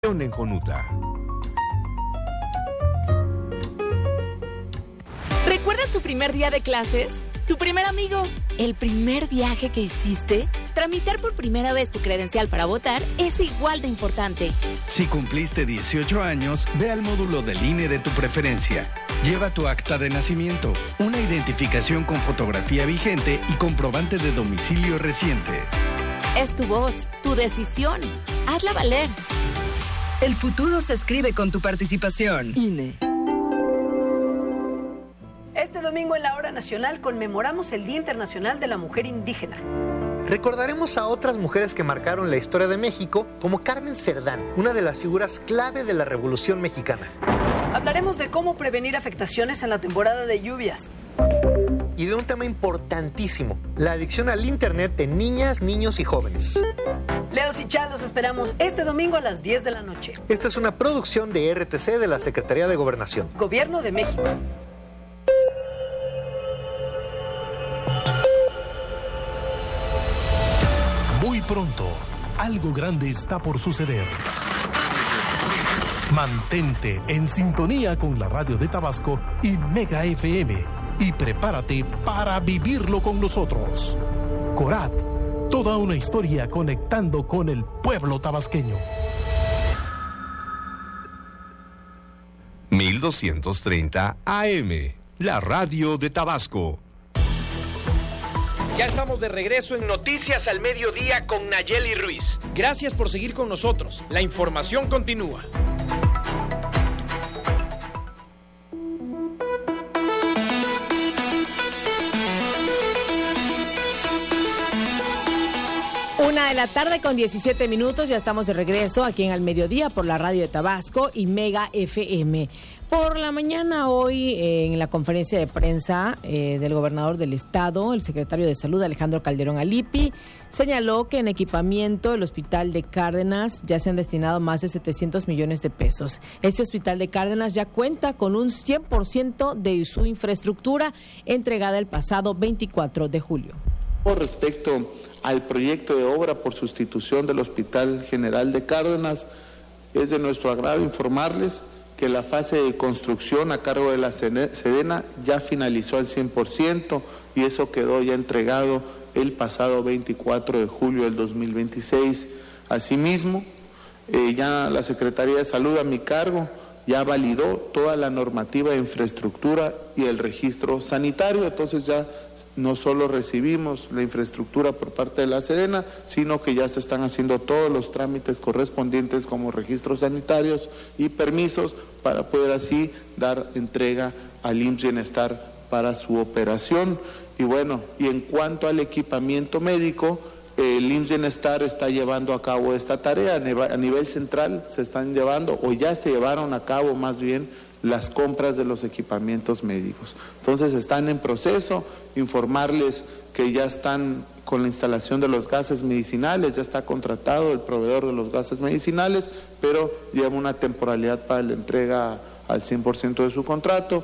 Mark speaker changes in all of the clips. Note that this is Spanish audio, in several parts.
Speaker 1: En Jonuta.
Speaker 2: ¿Recuerdas tu primer día de clases? ¿Tu primer amigo? ¿El primer viaje que hiciste? Tramitar por primera vez tu credencial para votar es igual de importante.
Speaker 3: Si cumpliste 18 años, ve al módulo del INE de tu preferencia. Lleva tu acta de nacimiento, una identificación con fotografía vigente y comprobante de domicilio reciente.
Speaker 2: Es tu voz, tu decisión. Hazla valer.
Speaker 4: El futuro se escribe con tu participación.
Speaker 2: INE.
Speaker 5: Este domingo en la Hora Nacional conmemoramos el Día Internacional de la Mujer Indígena.
Speaker 6: Recordaremos a otras mujeres que marcaron la historia de México, como Carmen Cerdán, una de las figuras clave de la Revolución Mexicana.
Speaker 5: Hablaremos de cómo prevenir afectaciones en la temporada de lluvias.
Speaker 6: Y de un tema importantísimo, la adicción al Internet de niñas, niños y jóvenes.
Speaker 5: Leos y Chal, los esperamos este domingo a las 10 de la noche.
Speaker 6: Esta es una producción de RTC de la Secretaría de Gobernación.
Speaker 5: Gobierno de México.
Speaker 7: Muy pronto, algo grande está por suceder. Mantente en sintonía con la radio de Tabasco y Mega FM y prepárate para vivirlo con nosotros. Corat, toda una historia conectando con el pueblo tabasqueño.
Speaker 1: 1230 AM, la radio de Tabasco.
Speaker 8: Ya estamos de regreso en Noticias al Mediodía con Nayeli Ruiz. Gracias por seguir con nosotros. La información continúa.
Speaker 9: Una de la tarde con 17 minutos, ya estamos de regreso aquí en Al Mediodía por la radio de Tabasco y Mega FM. Por la mañana hoy, en la conferencia de prensa del gobernador del estado, el secretario de Salud, Alejandro Calderón Alipi, señaló que en equipamiento el hospital de Cárdenas ya se han destinado más de 700 millones de pesos. Este hospital de Cárdenas ya cuenta con un 100% de su infraestructura entregada el pasado 24 de julio.
Speaker 10: Respecto al proyecto de obra por sustitución del Hospital General de Cárdenas, es de nuestro agrado informarles que la fase de construcción a cargo de la Sedena ya finalizó al 100% y eso quedó ya entregado el pasado 24 de julio del 2026. Asimismo, ya la Secretaría de Salud a mi cargo ya validó toda la normativa de infraestructura y el registro sanitario, entonces ya no solo recibimos la infraestructura por parte de la Sedena, sino que ya se están haciendo todos los trámites correspondientes como registros sanitarios y permisos para poder así dar entrega al IMSS Bienestar para su operación. Y bueno, y en cuanto al equipamiento médico, el IMSS Bienestar está llevando a cabo esta tarea. A nivel central se están llevando, o ya se llevaron a cabo más bien, las compras de los equipamientos médicos. Entonces están en proceso, informarles que ya están con la instalación de los gases medicinales, ya está contratado el proveedor de los gases medicinales, pero lleva una temporalidad para la entrega al 100% de su contrato.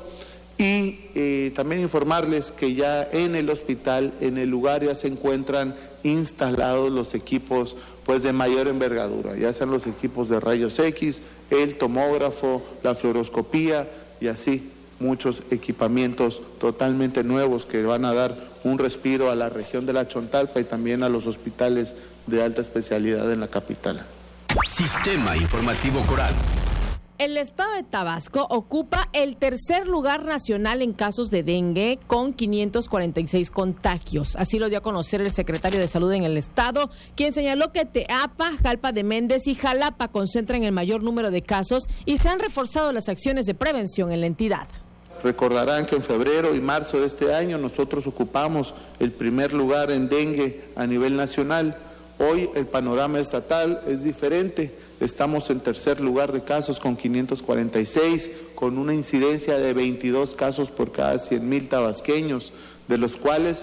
Speaker 10: Y también informarles que ya en el hospital, en el lugar, ya se encuentran instalados los equipos pues de mayor envergadura, ya sean los equipos de rayos X, el tomógrafo, la fluoroscopía y así muchos equipamientos totalmente nuevos que van a dar un respiro a la región de la Chontalpa y también a los hospitales de alta especialidad en la capital.
Speaker 1: Sistema Informativo Coral.
Speaker 9: El estado de Tabasco ocupa el tercer lugar nacional en casos de dengue con 546 contagios. Así lo dio a conocer el secretario de Salud en el estado, quien señaló que Teapa, Jalpa de Méndez y Jalapa concentran el mayor número de casos y se han reforzado las acciones de prevención en la entidad.
Speaker 10: Recordarán que en febrero y marzo de este año nosotros ocupamos el primer lugar en dengue a nivel nacional. Hoy el panorama estatal es diferente. Estamos en tercer lugar de casos con 546, con una incidencia de 22 casos por cada 100,000 tabasqueños, de los cuales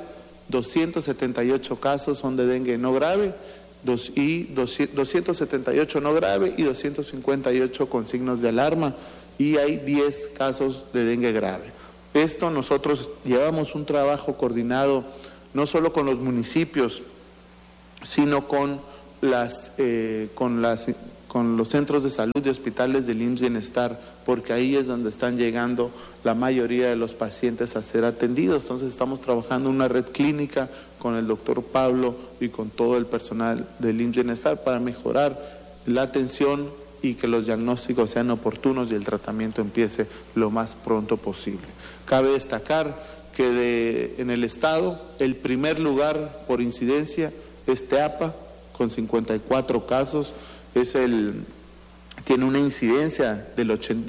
Speaker 10: 278 casos son de dengue no grave, 278 no grave y 258 con signos de alarma, y hay 10 casos de dengue grave. Esto nosotros llevamos un trabajo coordinado no solo con los municipios, sino con los centros de salud y hospitales del IMSS Bienestar, porque ahí es donde están llegando la mayoría de los pacientes a ser atendidos. Entonces estamos trabajando en una red clínica con el doctor Pablo y con todo el personal del IMSS Bienestar para mejorar la atención y que los diagnósticos sean oportunos y el tratamiento empiece lo más pronto posible. Cabe destacar que en el estado el primer lugar por incidencia es Teapa, con 54 casos, tiene una incidencia de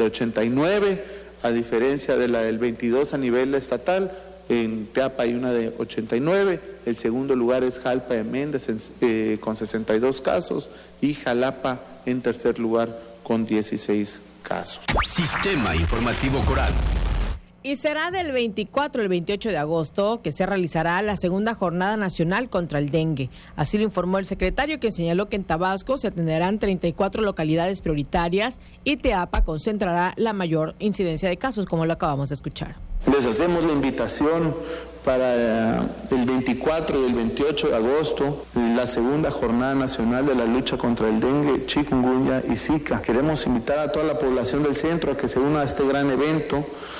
Speaker 10: 89, a diferencia de la del 22 a nivel estatal. En Teapa hay una de 89, el segundo lugar es Jalpa de Méndez con 62 casos y Jalapa en tercer lugar con 16 casos.
Speaker 1: Sistema Informativo Coral.
Speaker 9: Y será del 24 al 28 de agosto que se realizará la segunda jornada nacional contra el dengue. Así lo informó el secretario, quien señaló que en Tabasco se atenderán 34 localidades prioritarias y Teapa concentrará la mayor incidencia de casos, como lo acabamos de escuchar.
Speaker 10: Les hacemos la invitación para el 24 y el 28 de agosto, la segunda jornada nacional de la lucha contra el dengue, chikungunya y zika. Queremos invitar a toda la población del centro a que se una a este gran evento,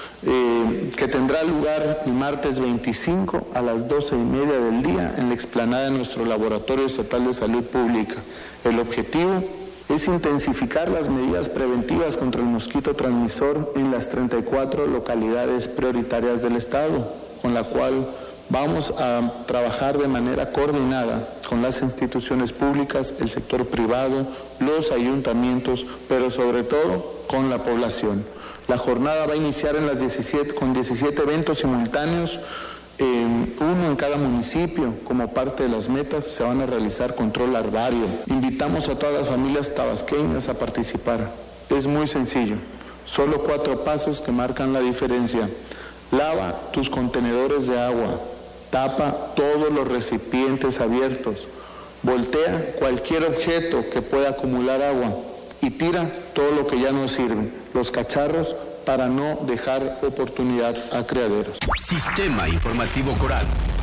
Speaker 10: que tendrá lugar el martes 25 a las 12:30 del día en la explanada de nuestro Laboratorio Estatal de Salud Pública. El objetivo es intensificar las medidas preventivas contra el mosquito transmisor en las 34 localidades prioritarias del estado, con la cual vamos a trabajar de manera coordinada con las instituciones públicas, el sector privado, los ayuntamientos, pero sobre todo con la población. La jornada va a iniciar con 17 eventos simultáneos, uno en cada municipio. Como parte de las metas se van a realizar control larvario. Invitamos a todas las familias tabasqueñas a participar. Es muy sencillo, solo 4 pasos que marcan la diferencia. Lava tus contenedores de agua, tapa todos los recipientes abiertos, voltea cualquier objeto que pueda acumular agua y tira todo lo que ya no sirve, los cacharros, para no dejar oportunidad a criaderos.
Speaker 1: Sistema Informativo Coral.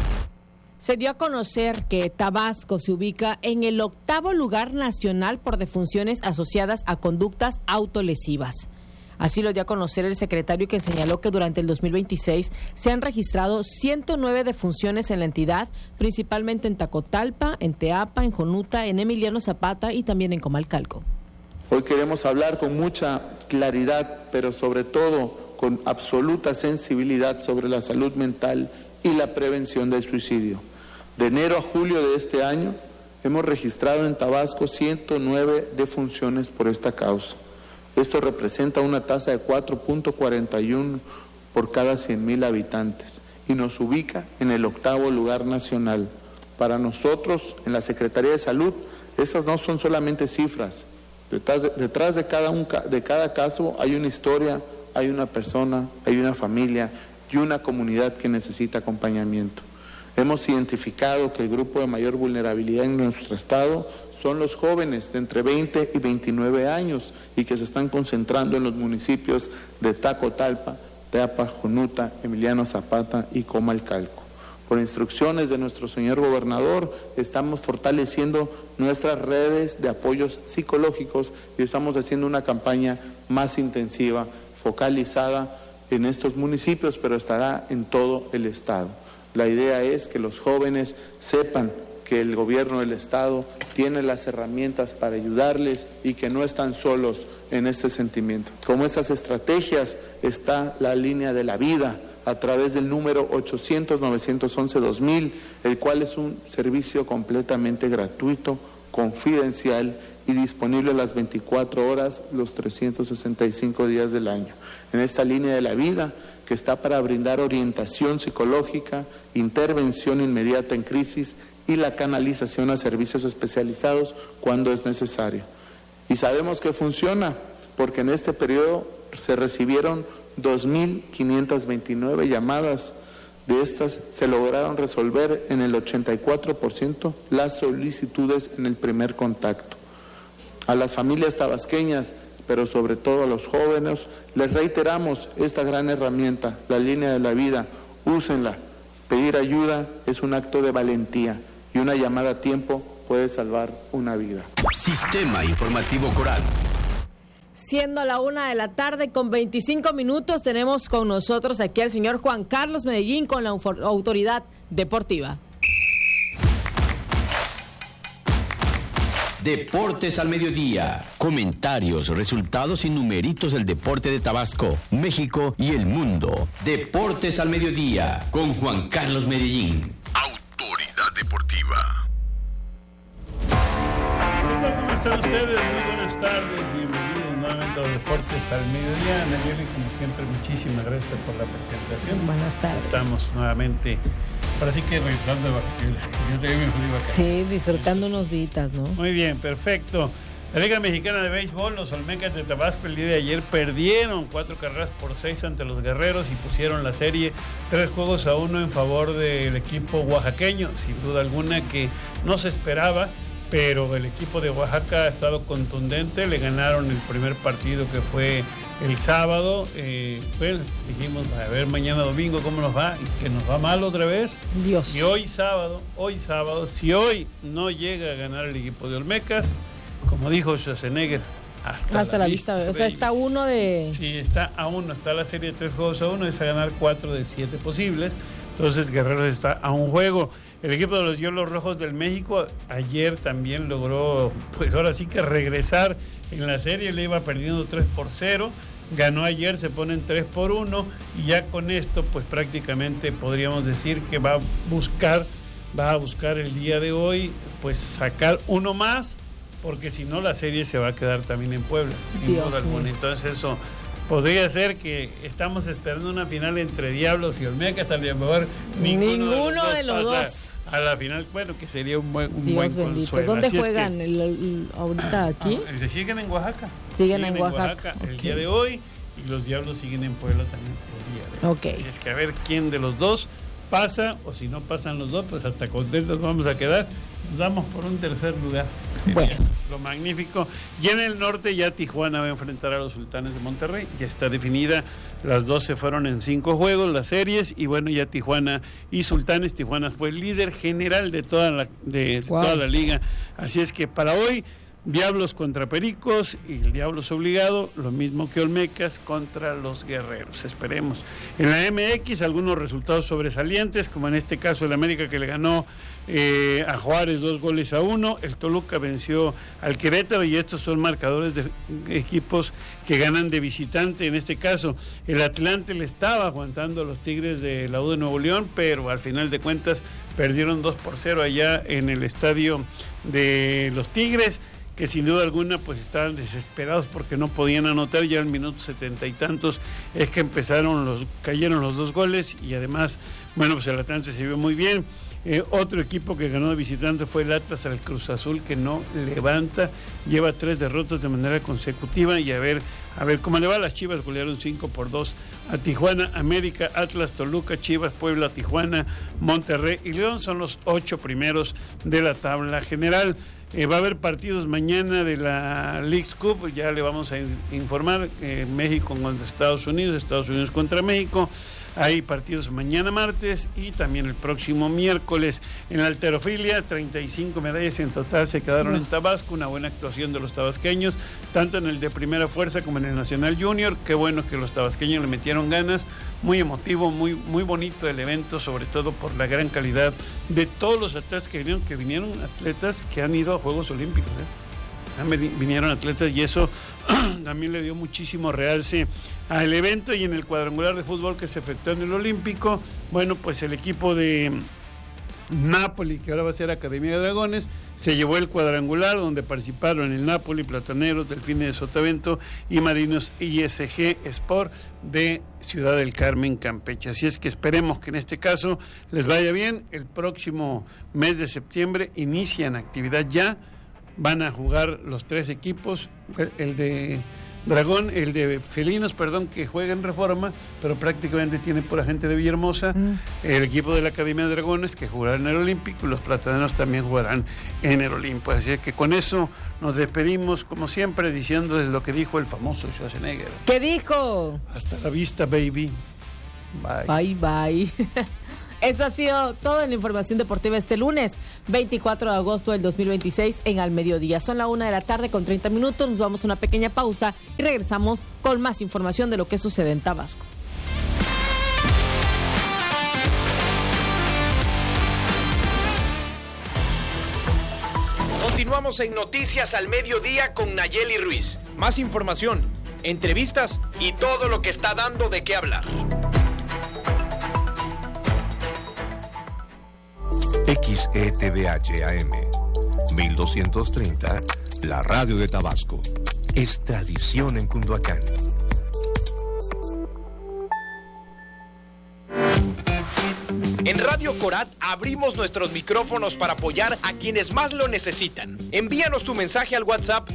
Speaker 9: Se dio a conocer que Tabasco se ubica en el 8º lugar nacional por defunciones asociadas a conductas autolesivas. Así lo dio a conocer el secretario, que señaló que durante el 2026 se han registrado 109 defunciones en la entidad, principalmente en Tacotalpa, en Teapa, en Jonuta, en Emiliano Zapata y también en Comalcalco.
Speaker 10: Hoy queremos hablar con mucha claridad, pero sobre todo con absoluta sensibilidad sobre la salud mental y la prevención del suicidio. De enero a julio de este año hemos registrado en Tabasco 109 defunciones por esta causa. Esto representa una tasa de 4.41 por cada 100,000 habitantes y nos ubica en el 8º lugar nacional. Para nosotros, en la Secretaría de Salud, esas no son solamente cifras. Detrás de cada caso hay una historia, hay una persona, hay una familia y una comunidad que necesita acompañamiento. Hemos identificado que el grupo de mayor vulnerabilidad en nuestro estado son los jóvenes de entre 20 y 29 años y que se están concentrando en los municipios de Tacotalpa, Teapa, Jonuta, Emiliano Zapata y Comalcalco. Por instrucciones de nuestro señor gobernador, estamos fortaleciendo nuestras redes de apoyos psicológicos y estamos haciendo una campaña más intensiva, focalizada en estos municipios, pero estará en todo el estado. La idea es que los jóvenes sepan que el gobierno del estado tiene las herramientas para ayudarles y que no están solos en este sentimiento. Como estas estrategias está la línea de la vida, a través del número 800-911-2000, el cual es un servicio completamente gratuito, confidencial y disponible las 24 horas, los 365 días del año. En esta línea de la vida, que está para brindar orientación psicológica, intervención inmediata en crisis y la canalización a servicios especializados cuando es necesario. Y sabemos que funciona, porque en este periodo se recibieron 2.529 llamadas. De estas se lograron resolver en el 84% las solicitudes en el primer contacto. A las familias tabasqueñas, pero sobre todo a los jóvenes, les reiteramos esta gran herramienta, la línea de la vida. Úsenla. Pedir ayuda es un acto de valentía y una llamada a tiempo puede salvar una vida.
Speaker 1: Sistema Informativo Coral.
Speaker 9: Siendo la 1:25 tenemos con nosotros aquí al señor Juan Carlos Medellín con la autoridad deportiva.
Speaker 11: Deportes al mediodía. Comentarios, resultados y numeritos del deporte de Tabasco, México y el mundo. Deportes al mediodía con Juan Carlos Medellín.
Speaker 1: Autoridad deportiva.
Speaker 12: ¿Cómo están ustedes? Muy buenas tardes. Bienvenidos nuevamente a los Deportes al mediodía. Nayeli, como siempre, muchísimas gracias por la presentación.
Speaker 9: Buenas tardes.
Speaker 12: Estamos nuevamente, ahora sí que regresando de vacaciones. Yo también me fui de vacaciones.
Speaker 9: Sí, disfrutando unos días, ¿no?
Speaker 12: Muy bien, perfecto. La Liga Mexicana de Béisbol, los Olmecas de Tabasco, el día de ayer perdieron 4-6 ante los Guerreros y pusieron la serie 3-1 en favor del equipo oaxaqueño. Sin duda alguna que no se esperaba, pero el equipo de Oaxaca ha estado contundente. Le ganaron el primer partido que fue el sábado. Pues dijimos, a ver mañana domingo cómo nos va, y que nos va mal otra vez.
Speaker 9: Dios.
Speaker 12: Y hoy sábado, si hoy no llega a ganar el equipo de Olmecas, como dijo Schwarzenegger, hasta la vista.
Speaker 9: O sea, está uno de...
Speaker 12: Sí, está a 1, está la serie de 3-1, es a ganar 4 de 7 posibles. Entonces Guerreros está a un juego. El equipo de los Diablos Rojos del México ayer también logró, pues ahora sí que regresar en la serie. Le iba perdiendo 3-0, ganó ayer, se ponen 3-1 y ya con esto pues prácticamente podríamos decir que va a buscar el día de hoy pues sacar uno más, porque si no la serie se va a quedar también en Puebla, sin duda alguna. Entonces eso podría ser que estamos esperando una final entre Diablos y Olmecas, a lo mejor ninguno de los dos a la final, bueno, que sería un buen consuelo.
Speaker 9: ¿Dónde juegan ahorita aquí?
Speaker 12: Siguen en Oaxaca.
Speaker 9: Siguen en Oaxaca
Speaker 12: el día de hoy, y los Diablos siguen en Puebla también el día de hoy.
Speaker 9: Okay.
Speaker 12: Así es que a ver quién de los dos pasa, o si no pasan los dos, pues hasta contentos vamos a quedar. Nos damos por un tercer lugar.
Speaker 9: Bueno.
Speaker 12: Lo magnífico. Y en el norte ya Tijuana va a enfrentar a los Sultanes de Monterrey. Ya está definida. Las dos se fueron en 5 juegos, las series. Y bueno, ya Tijuana y Sultanes. Tijuana fue el líder general de toda la liga. Así es que para hoy, Diablos contra Pericos y el Diablos obligado, lo mismo que Olmecas contra los Guerreros. Esperemos. En la MX, algunos resultados sobresalientes, como en este caso el América, que le ganó a Juárez 2-1. El Toluca venció al Querétaro, y estos son marcadores de equipos que ganan de visitante. En este caso, el Atlante le estaba aguantando a los Tigres de la U de Nuevo León, pero al final de cuentas perdieron 2-0 allá en el estadio de los Tigres, que sin duda alguna pues estaban desesperados porque no podían anotar. Ya al minuto 70 y tantos es que cayeron los 2 goles, y además, bueno, pues el Atlante se vio muy bien. Otro equipo que ganó de visitante fue el Atlas al Cruz Azul, que no levanta, lleva 3 derrotas de manera consecutiva, y a ver cómo le va. Las Chivas golearon 5-2 a Tijuana. América, Atlas, Toluca, Chivas, Puebla, Tijuana, Monterrey y León son los 8 primeros de la tabla general. Va a haber partidos mañana de la Leagues Cup, ya le vamos a informar. México contra Estados Unidos contra México. Hay partidos mañana martes y también el próximo miércoles. En la halterofilia, 35 medallas en total se quedaron en Tabasco. Una buena actuación de los tabasqueños, tanto en el de primera fuerza como en el Nacional Junior. Qué bueno que los tabasqueños le metieron ganas. Muy emotivo, muy bonito el evento, sobre todo por la gran calidad de todos los atletas que vinieron atletas que han ido a Juegos Olímpicos. Vinieron atletas, y eso también le dio muchísimo realce al evento. Y en el cuadrangular de fútbol que se efectuó en el Olímpico, bueno, pues el equipo de Napoli, que ahora va a ser Academia de Dragones, se llevó el cuadrangular, donde participaron el Napoli, Plataneros, Delfines de Sotavento y Marinos ISG Sport de Ciudad del Carmen, Campeche. Así es que esperemos que en este caso les vaya bien. El próximo mes de septiembre inician actividad ya. Van a jugar los 3 equipos, el de Dragón, el de Felinos, que juega en Reforma, pero prácticamente tiene pura gente de Villahermosa. El equipo de la Academia de Dragones, que jugará en el Olímpico, y los Plataneros también jugarán en el Olimpo. Así es que con eso nos despedimos, como siempre, diciéndoles lo que dijo el famoso Schwarzenegger.
Speaker 9: ¿Qué dijo?
Speaker 12: Hasta la vista, baby.
Speaker 9: Bye. Bye. Eso ha sido todo en la información deportiva este lunes. 24 de agosto del 2026 en Al Mediodía. Son la 1:30 p.m. Nos vamos a una pequeña pausa y regresamos con más información de lo que sucede en Tabasco.
Speaker 8: Continuamos en Noticias al Mediodía con Nayeli Ruiz. Más información, entrevistas y todo lo que está dando de qué hablar.
Speaker 1: XETVH AM 1230, la radio de Tabasco. Es tradición en Cunduacán.
Speaker 8: En Radio Corat abrimos nuestros micrófonos para apoyar a quienes más lo necesitan. Envíanos tu mensaje al WhatsApp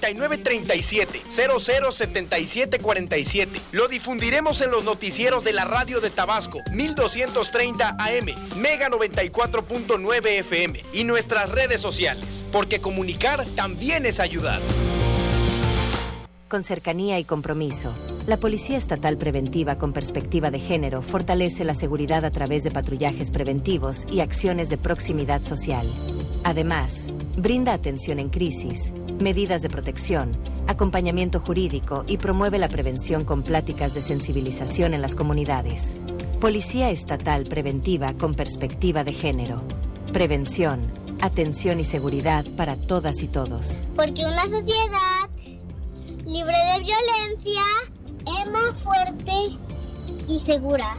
Speaker 8: 9937-007747. Lo difundiremos en los noticieros de la radio de Tabasco, 1230 AM, Mega 94.9 FM y nuestras redes sociales, porque comunicar también es ayudar.
Speaker 13: Con cercanía y compromiso, la Policía Estatal Preventiva con Perspectiva de Género fortalece la seguridad a través de patrullajes preventivos y acciones de proximidad social. Además, brinda atención en crisis, medidas de protección, acompañamiento jurídico y promueve la prevención con pláticas de sensibilización en las comunidades. Policía Estatal Preventiva con Perspectiva de Género. Prevención, atención y seguridad para todas y todos.
Speaker 14: Porque una sociedad libre de violencia es más fuerte y segura.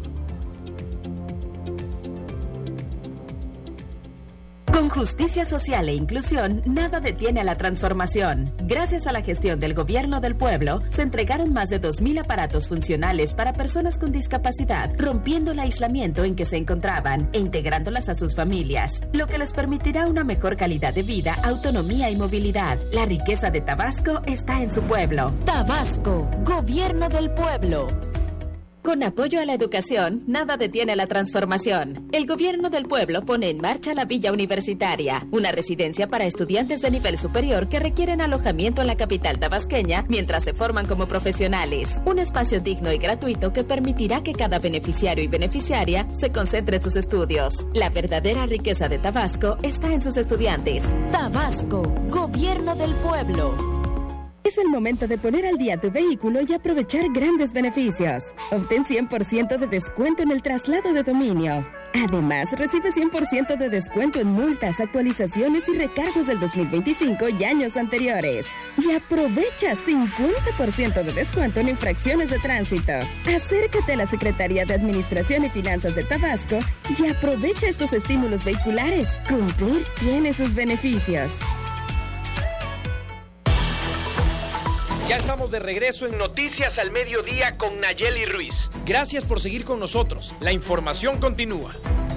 Speaker 15: Con justicia social e inclusión, nada detiene a la transformación. Gracias a la gestión del Gobierno del Pueblo, se entregaron más de 2,000 aparatos funcionales para personas con discapacidad, rompiendo el aislamiento en que se encontraban e integrándolas a sus familias, lo que les permitirá una mejor calidad de vida, autonomía y movilidad. La riqueza de Tabasco está en su pueblo.
Speaker 2: Tabasco, Gobierno del Pueblo.
Speaker 15: Con apoyo a la educación, nada detiene la transformación. El Gobierno del Pueblo pone en marcha la Villa Universitaria, una residencia para estudiantes de nivel superior que requieren alojamiento en la capital tabasqueña mientras se forman como profesionales. Un espacio digno y gratuito que permitirá que cada beneficiario y beneficiaria se concentre en sus estudios. La verdadera riqueza de Tabasco está en sus estudiantes.
Speaker 2: Tabasco, Gobierno del Pueblo.
Speaker 16: Es el momento de poner al día tu vehículo y aprovechar grandes beneficios. Obtén 100% de descuento en el traslado de dominio. Además, recibe 100% de descuento en multas, actualizaciones y recargos del 2025 y años anteriores. Y aprovecha 50% de descuento en infracciones de tránsito. Acércate a la Secretaría de Administración y Finanzas de Tabasco y aprovecha estos estímulos vehiculares. Cumplir tiene sus beneficios.
Speaker 8: Ya estamos de regreso en Noticias al Mediodía con Nayeli Ruiz. Gracias por seguir con nosotros. La información continúa.